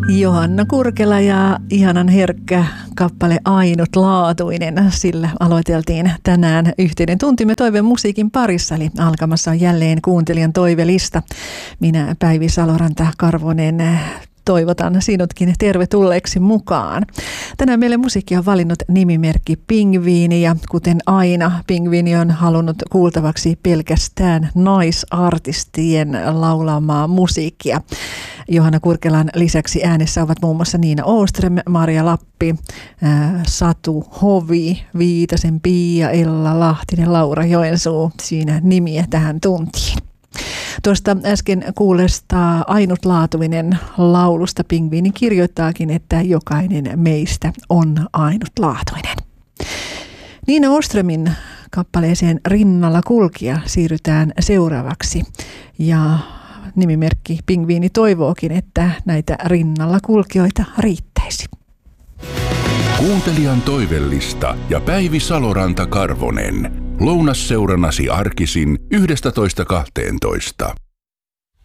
Johanna Kurkela ja ihanan herkkä kappale Ainutlaatuinen. Sillä aloiteltiin tänään yhteinen tuntimme toiveen musiikin parissa, eli alkamassa on jälleen kuuntelijan toivelista. Minä Päivi Saloranta-Karvonen toivotan sinutkin tervetulleeksi mukaan. Tänään meille musiikkia on valinnut nimimerkki Pingviini ja kuten aina Pingviini on halunnut kuultavaksi pelkästään naisartistien laulamaa musiikkia. Johanna Kurkelan lisäksi äänessä ovat muun muassa Niina Åström, Marja Lappi, Satu Hovi, Viitasen Pia, Ella Lahtinen, Laura Joensuu. Siinä nimiä tähän tuntiin. Tuosta äsken kuulesta Ainutlaatuinen laulusta Pingviini kirjoittaakin, että jokainen meistä on ainutlaatuinen. Niina Åströmin kappaleeseen Rinnalla kulkija siirrytään seuraavaksi ja nimimerkki Pingviini toivookin, että näitä rinnalla kulkijoita riittäisi. Kuuntelijan toivellista ja Päivi Saloranta-Karvonen. Lounasseurannasi arkisin 11.12.